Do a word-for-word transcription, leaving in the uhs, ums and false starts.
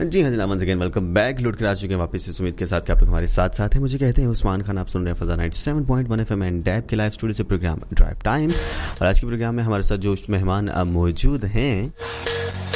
जी हाँ जनाब, once again welcome back. लौट कर आ चुके हैं वापस इस उम्मीद के साथ कि आप लोग हमारे साथ साथ हैं। मुझे कहते हैं उस्मान खान, आप सुन रहे हैं फजा night seven point one F M and dab के लाइव स्टूडियो से प्रोग्राम ड्राइव टाइम। और आज के प्रोग्राम में हमारे साथ जो मेहमान अब मौजूद हैं